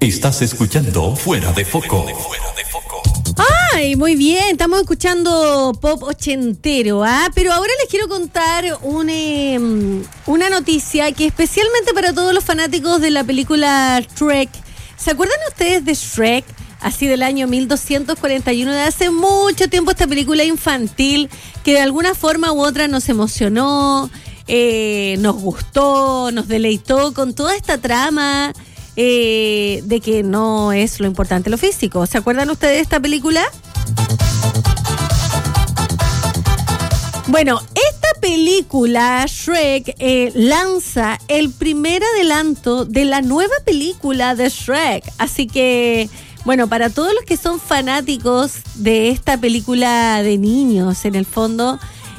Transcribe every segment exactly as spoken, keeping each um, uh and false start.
Estás escuchando Fuera de Foco. Fuera de Foco. Ay, muy bien, estamos escuchando pop ochentero, ¿ah? Pero ahora les quiero contar un, eh, una noticia que especialmente para todos los fanáticos de la película Shrek. ¿Se acuerdan ustedes de Shrek? Así del año mil doscientos cuarenta y uno, de hace mucho tiempo, esta película infantil que de alguna forma u otra nos emocionó, eh, nos gustó, nos deleitó con toda esta trama eh, de que no es lo importante lo físico. ¿Se acuerdan ustedes de esta película? Bueno, esta película, Shrek, eh, lanza el primer adelanto de la nueva película de Shrek. Así que, bueno, para todos los que son fanáticos de esta película de niños, en el fondo,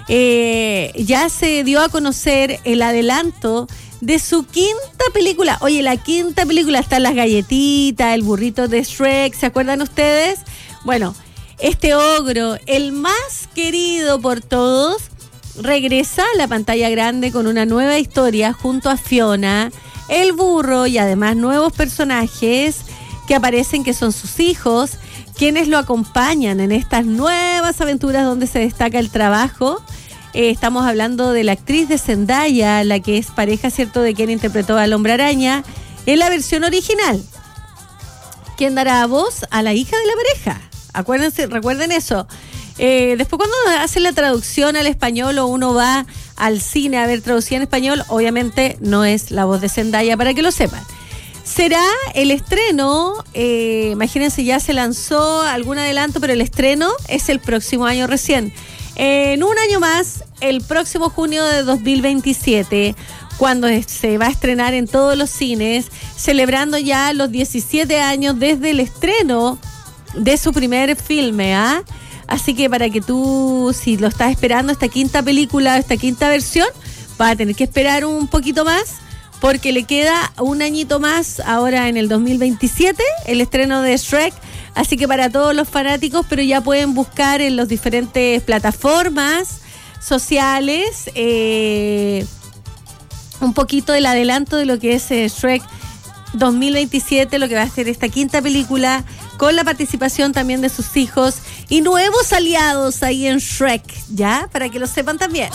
eh, ya se dio a conocer el adelanto de su quinta película. Oye, la quinta película, están las galletitas, el burrito de Shrek, ¿se acuerdan ustedes? Bueno, este ogro, el más querido por todos, regresa a la pantalla grande con una nueva historia junto a Fiona, el burro y además nuevos personajes que aparecen, que son sus hijos, quienes lo acompañan en estas nuevas aventuras donde se destaca el trabajo. Eh, estamos hablando de la actriz de Zendaya, la que es pareja, ¿cierto?, de quien interpretó al Hombre Araña en la versión original. ¿Quién dará voz a la hija de la pareja? Acuérdense, recuerden eso. Eh, después cuando hacen la traducción al español o uno va al cine a ver traducida en español, obviamente no es la voz de Zendaya, para que lo sepan. Será el estreno, eh, imagínense, ya se lanzó algún adelanto, pero el estreno es el próximo año recién. En un año más, el próximo junio de dos mil veintisiete, cuando se va a estrenar en todos los cines, celebrando ya los diecisiete años desde el estreno de su primer filme, ¿ah? Así que para que tú, si lo estás esperando, esta quinta película, esta quinta versión, vas a tener que esperar un poquito más, porque le queda un añito más ahora en el dos mil veintisiete, el estreno de Shrek. Así que para todos los fanáticos, pero ya pueden buscar en las diferentes plataformas sociales eh, un poquito del adelanto de lo que es eh, Shrek dos mil veintisiete, lo que va a ser esta quinta película, con la participación también de sus hijos y nuevos aliados ahí en Shrek, ¿ya? Para que lo sepan también.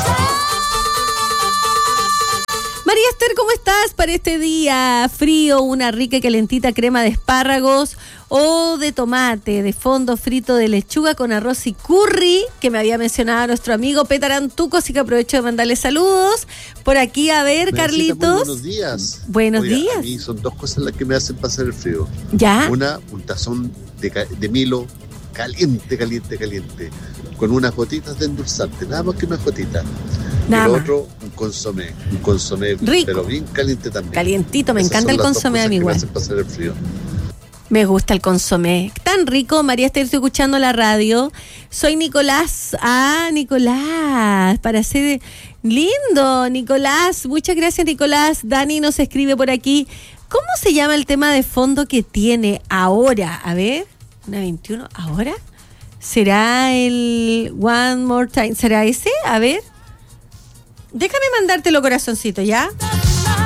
María Esther, ¿cómo estás para este día frío? Una rica y calentita crema de espárragos o de tomate, de fondo frito de lechuga con arroz y curry, que me había mencionado nuestro amigo Petarantuco, así que aprovecho de mandarle saludos. Por aquí, a ver, me Carlitos. Buenos días. Buenos Oiga, días. A mí son dos cosas las que me hacen pasar el frío. ¿Ya? Una, un tazón de, de Milo caliente, caliente, caliente, con unas gotitas de endulzante, nada más que unas gotitas. Nada y lo más. otro, un consomé, un consomé, Rico. pero bien caliente también. Calientito, me Esas encanta son el las dos consomé cosas a mí que igual. me hacen pasar el frío. Me gusta el consomé. Tan rico, María Esther, estoy escuchando la radio. Soy Nicolás. Ah, Nicolás, para ser lindo, Nicolás. Muchas gracias, Nicolás. Dani nos escribe por aquí. ¿Cómo se llama el tema de fondo que tiene ahora? A ver, una veintiuno, ¿ahora? ¿Será el One More Time? ¿Será ese? A ver. Déjame mandártelo, corazoncito, ¿ya?